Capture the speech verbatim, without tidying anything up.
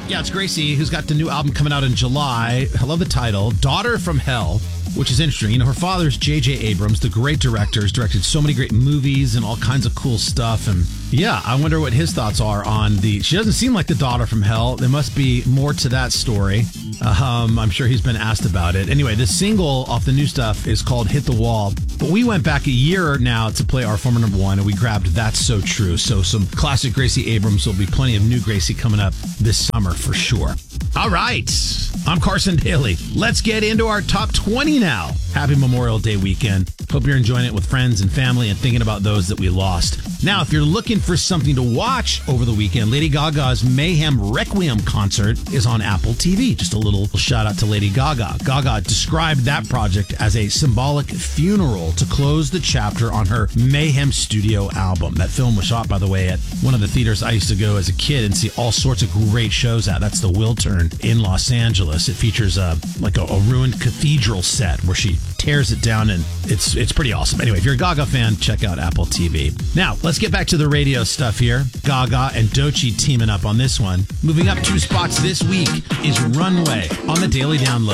Yeah, it's Gracie, who's got the new album coming out in July. I love the title, Daughter from Hell, which is interesting. You know, her father's J J Abrams, the great director, has directed so many great movies and all kinds of cool stuff. And yeah, I wonder what his thoughts are on the... She doesn't seem like the daughter from hell. There must be more to that story. Um, I'm sure he's been asked about it. Anyway, this single off the new stuff is called Hit the Wall. But we went back a year now to play our former number one, and we grabbed That's So True. So some classic Gracie Abrams. There'll be plenty of new Gracie coming up this summer for sure. All right. I'm Carson Daly. Let's get into our top twenty now. Happy Memorial Day weekend. Hope you're enjoying it with friends and family and thinking about those that we lost. Now, if you're looking for something to watch over the weekend, Lady Gaga's Mayhem Requiem concert is on Apple T V. Just a little shout out to Lady Gaga. Gaga described that project as a symbolic funeral to close the chapter on her Mayhem studio album. That film was shot, by the way, at one of the theaters I used to go as a kid and see all sorts of great shows at. That's the Wiltern in Los Angeles. It features a, like a, a ruined cathedral set where she tears it down, and it's it's pretty awesome. Anyway, if you're a Gaga fan, check out Apple T V. Now, let's get back to the radio stuff here. Gaga and Doechii teaming up on this one. Moving up two spots this week is Runway on the Daily Download.